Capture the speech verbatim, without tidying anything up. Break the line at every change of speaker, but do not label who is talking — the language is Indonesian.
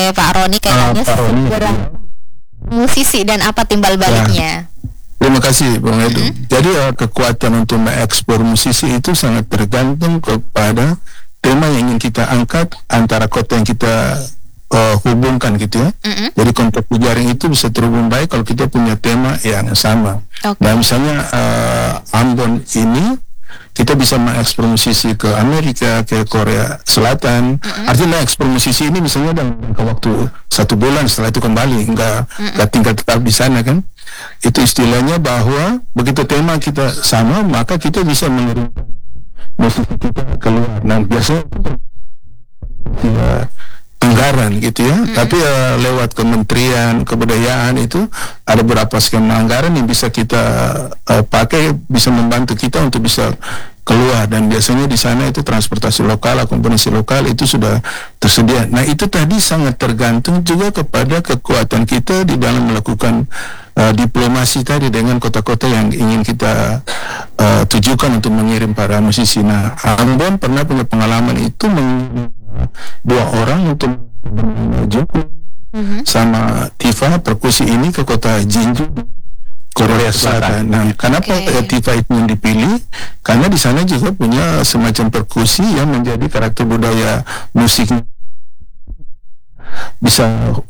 oleh Pak Roni kayaknya
uh, Pak Roni
musisi dan apa timbal baliknya.
Ya. Terima kasih Bang Edu. Mm-hmm. Jadi uh, kekuatan untuk mengekspor musisi itu sangat tergantung kepada tema yang ingin kita angkat antara kota yang kita uh, hubungkan gitu ya. Mm-hmm. Jadi konteks Pujaring itu bisa terhubung baik kalau kita punya tema yang sama. Okay. Nah misalnya uh, Ambon ini kita bisa mengekspor musisi ke Amerika, ke Korea Selatan. Mm-hmm. Artinya ekspor musisi ini misalnya dalam waktu satu bulan, setelah itu kembali, enggak, mm-hmm. enggak tinggal tetap di sana kan. Itu istilahnya bahwa begitu tema kita sama, maka kita bisa mengirim musisi kita keluar. Nah biasanya ya, anggaran gitu ya, mm-hmm. tapi uh, lewat Kementerian Kebudayaan itu ada beberapa skema anggaran yang bisa kita uh, pakai, bisa membantu kita untuk bisa keluar, dan biasanya di sana itu transportasi lokal, akomodasi lokal itu sudah tersedia. Nah itu tadi sangat tergantung juga kepada kekuatan kita di dalam melakukan uh, diplomasi tadi dengan kota-kota yang ingin kita uh, tujukan untuk mengirim para musisi. Nah Ambon pernah punya pengalaman itu mengirim dua orang untuk menuju mm-hmm. sama Tifa perkusi ini ke kota Jinju, Korea Selatan. Nah, kenapa okay. Tifa itu yang dipilih? Karena di sana juga punya semacam perkusi yang menjadi karakter budaya musik bisa